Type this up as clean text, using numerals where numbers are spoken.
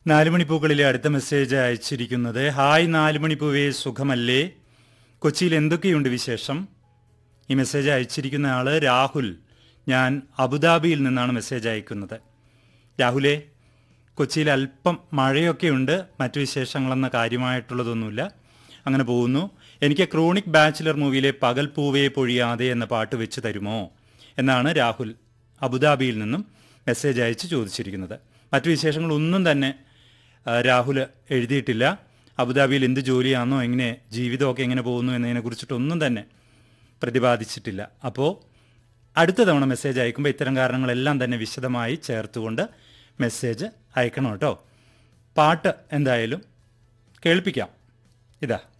നാലുമണിപ്പൂക്കളിലെ അടുത്ത മെസ്സേജ് അയച്ചിരിക്കുന്നത്, ഹായ് നാലുമണിപ്പൂവേ, സുഖമല്ലേ? കൊച്ചിയിൽ എന്തൊക്കെയുണ്ട് വിശേഷം? ഈ മെസ്സേജ് അയച്ചിരിക്കുന്ന ആള് രാഹുൽ. ഞാൻ അബുദാബിയിൽ നിന്നാണ് മെസ്സേജ് അയക്കുന്നത്. രാഹുലേ, കൊച്ചിയിൽ അല്പം മഴയൊക്കെയുണ്ട്, മറ്റു വിശേഷങ്ങളെന്ന കാര്യമായിട്ടുള്ളതൊന്നുമില്ല, അങ്ങനെ പോകുന്നു. എനിക്ക് ക്രോണിക് ബാച്ചിലർ മൂവിയിലെ പകൽ പൂവേ പൊഴിയാതെ എന്ന പാട്ട് വെച്ച് തരുമോ എന്നാണ് രാഹുൽ അബുദാബിയിൽ നിന്നും മെസ്സേജ് അയച്ച് ചോദിച്ചിരിക്കുന്നത്. മറ്റു വിശേഷങ്ങളൊന്നും തന്നെ രാഹുൽ എഴുതിയിട്ടില്ല. അബുദാബിയിൽ എന്ത് ജോലിയാണെന്നോ എങ്ങനെ ജീവിതമൊക്കെ എങ്ങനെ പോകുന്നു എന്നതിനെക്കുറിച്ചിട്ടൊന്നും തന്നെ പ്രതിപാദിച്ചിട്ടില്ല. അപ്പോൾ അടുത്ത തവണ മെസ്സേജ് അയക്കുമ്പോൾ ഇത്തരം കാരണങ്ങളെല്ലാം തന്നെ വിശദമായി ചേർത്തുകൊണ്ട് മെസ്സേജ് അയക്കണം കേട്ടോ. പാട്ട് എന്തായാലും കേൾപ്പിക്കാം. ഇതാ